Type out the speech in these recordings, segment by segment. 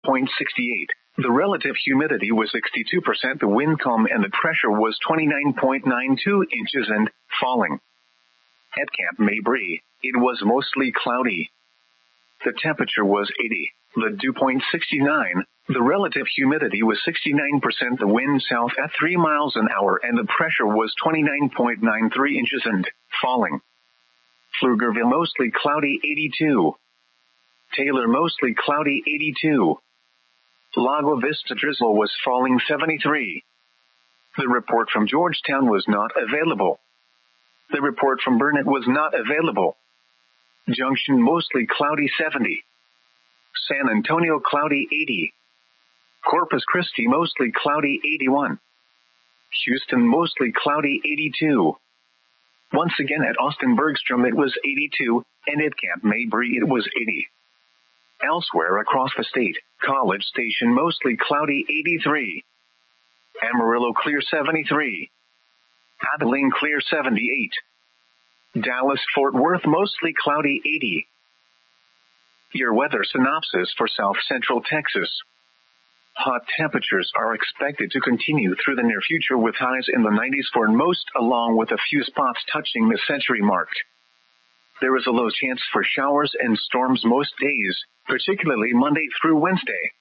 0.68. The relative humidity was 62%. The wind calm and the pressure was 29.92 inches and falling. At Camp Mabry, it was mostly cloudy. The temperature was 80. The dew point 69. The relative humidity was 69%. The wind south at 3 miles an hour and the pressure was 29.93 inches and falling. Pflugerville mostly cloudy 82. Taylor mostly cloudy 82. Lago Vista drizzle was falling 73. The report from Georgetown was not available. The report from Burnett was not available. Junction mostly cloudy 70. San Antonio cloudy 80. Corpus Christi mostly cloudy 81. Houston mostly cloudy 82. Once again at Austin Bergstrom it was 82, and at Camp Mabry it was 80. Elsewhere across the state, College Station mostly cloudy 83. Amarillo clear 73. Abilene clear 78. Dallas-Fort Worth mostly cloudy 80. Your weather synopsis for South Central Texas. Hot temperatures are expected to continue through the near future with highs in the 90s for most, along with a few spots touching the century mark. There is a low chance for showers and storms most days, particularly Monday through Wednesday.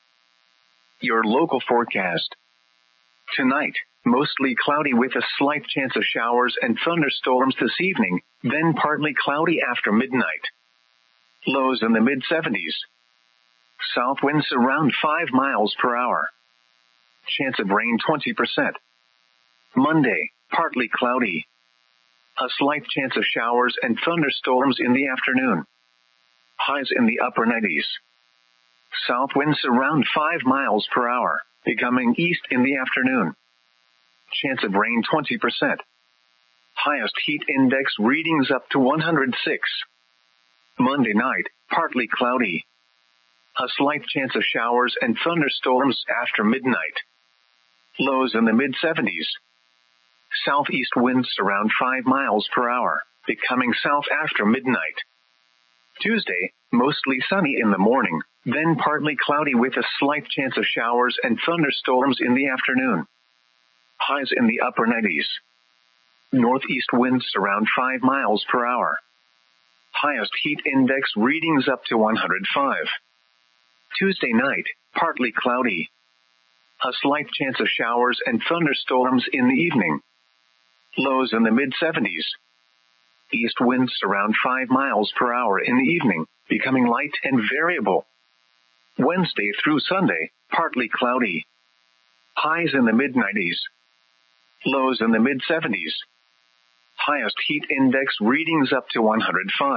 Your local forecast. Tonight, mostly cloudy with a slight chance of showers and thunderstorms this evening, then partly cloudy after midnight. Lows in the mid-70s. South winds around 5 miles per hour. Chance of rain 20%. Monday, partly cloudy. A slight chance of showers and thunderstorms in the afternoon. Highs in the upper 90s. South winds around 5 miles per hour, becoming east in the afternoon. Chance of rain 20%. Highest heat index readings up to 106. Monday night, partly cloudy. A slight chance of showers and thunderstorms after midnight. Lows in the mid-70s. Southeast winds around 5 miles per hour, becoming south after midnight. Tuesday, mostly sunny in the morning, then partly cloudy with a slight chance of showers and thunderstorms in the afternoon. Highs in the upper 90s. Northeast winds around 5 miles per hour. Highest heat index readings up to 105. Tuesday night, partly cloudy. A slight chance of showers and thunderstorms in the evening. Lows in the mid-70s. East winds around 5 miles per hour in the evening, becoming light and variable. Wednesday through Sunday, partly cloudy. Highs in the mid-90s. Lows in the mid-70s. Highest heat index readings up to 105.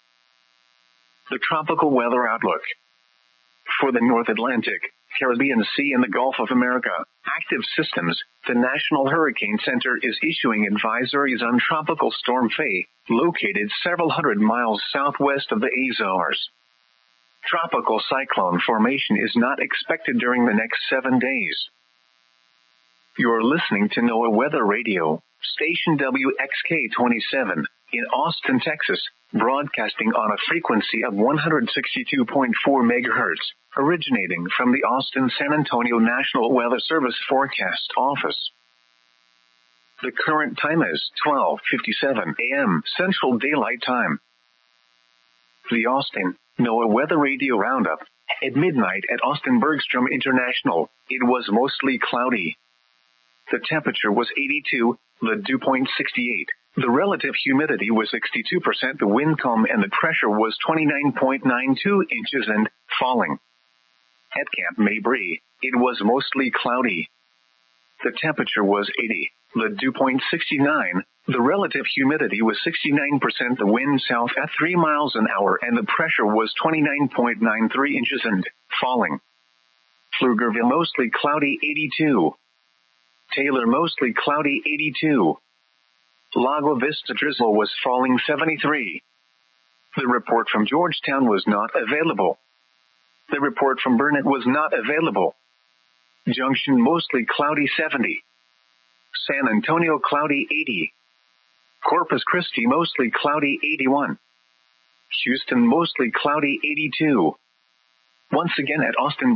The tropical weather outlook. For the North Atlantic, Caribbean Sea and the Gulf of America, active systems, the National Hurricane Center is issuing advisories on Tropical Storm Faye, located several hundred miles southwest of the Azores. Tropical cyclone formation is not expected during the next 7 days. You're listening to NOAA Weather Radio, station WXK-27, in Austin, Texas, broadcasting on a frequency of 162.4 megahertz, originating from the Austin-San Antonio National Weather Service Forecast Office. The current time is 12:57 a.m. Central Daylight Time. The Austin NOAA Weather Radio Roundup. At midnight at Austin Bergstrom International, it was mostly cloudy. The temperature was 82, the dew point 68. The relative humidity was 62%. The wind calm and the pressure was 29.92 inches and falling. At Camp Mabry, it was mostly cloudy. The temperature was 80. The dew point 69. The relative humidity was 69%. The wind south at 3 miles an hour and the pressure was 29.93 inches and falling. Pflugerville mostly cloudy 82. Taylor mostly cloudy 82. Lago Vista drizzle was falling 73. The report from Georgetown was not available. The report from Burnett was not available. Junction mostly cloudy 70. San Antonio cloudy 80. Corpus Christi mostly cloudy 81. Houston mostly cloudy 82. Once again at Austin